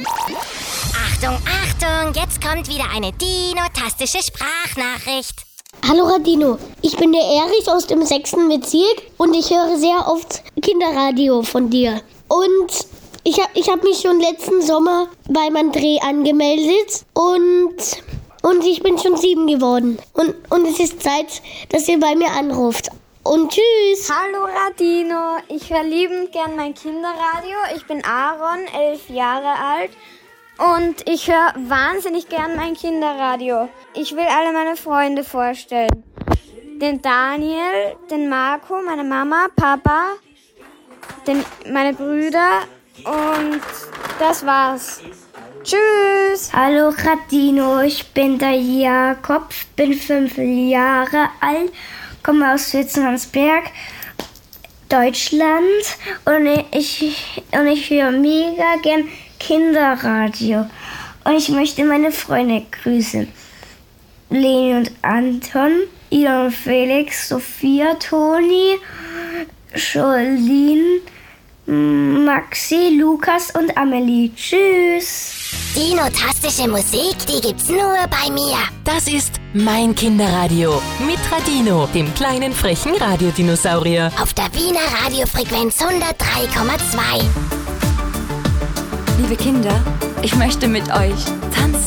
Achtung, Achtung, jetzt kommt wieder eine dino-tastische Sprachnachricht. Hallo Radino, ich bin der Erich aus dem 6. Bezirk und ich höre sehr oft Kinderradio von dir. Und ich hab mich schon letzten Sommer beim André angemeldet und ich bin schon 7 geworden. Und es ist Zeit, dass ihr bei mir anruft. Und tschüss. Hallo Radino, ich höre liebend gern mein Kinderradio. Ich bin Aaron, 11 Jahre alt. Und ich höre wahnsinnig gern mein Kinderradio. Ich will alle meine Freunde vorstellen. Den Daniel, den Marco, meine Mama, Papa, meine Brüder und das war's. Tschüss! Hallo Radino, ich bin der Jakob, bin 5 Jahre alt, komme aus Witzensberg, Deutschland und ich höre mega gern Kinderradio und ich möchte meine Freunde grüßen. Leni und Anton, Ida und Felix, Sophia, Toni, Jolene, Maxi, Lukas und Amelie. Tschüss! Dino-tastische Musik, die gibt's nur bei mir. Das ist mein Kinderradio mit Radino, dem kleinen frechen Radiodinosaurier. Auf der Wiener Radiofrequenz 103,2. Liebe Kinder, ich möchte mit euch tanzen.